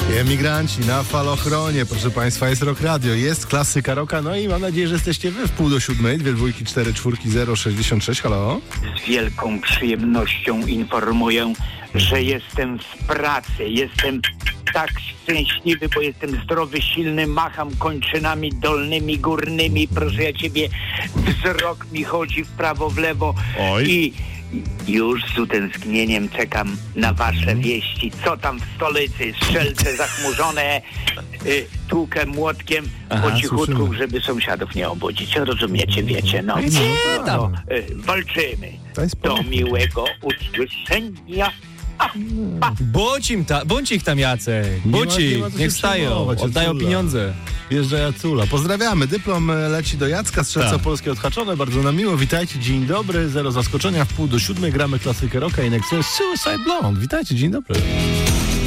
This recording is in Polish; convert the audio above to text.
Emigranci na Falochronie, proszę Państwa, jest Rock Radio, jest klasyka rocka, no i mam nadzieję, że jesteście wy w 6:30, 2 dwójki, 4 czwórki, 066, halo? Z wielką przyjemnością informuję, że jestem w pracy, jestem tak szczęśliwy, bo jestem zdrowy, silny, macham kończynami dolnymi, górnymi, proszę ja ciebie, wzrok mi chodzi w prawo, w lewo. Oj. I już z utęsknieniem czekam na wasze wieści. Co tam w stolicy? Strzelce zachmurzone, tłukę młotkiem po cichutku, słyszymy. żeby sąsiadów nie obudzić. Rozumiecie, wiecie, no. Walczymy. Daj spokój. Do miłego usłyszenia. Bądź ich tam, Jacek. Bądź Nie ich, ma co się niech wstają, przejmować, oddają Jacula. pieniądze. Wjeżdża Jacula. Pozdrawiamy. Dyplom leci do Jacka, Strzelca Tak. Polskie odhaczone. Bardzo nam miło. Witajcie, dzień dobry. 0 zaskoczenia. W 6:30 gramy klasykę rocka i Next jest Suicide Blonde. Witajcie, dzień dobry.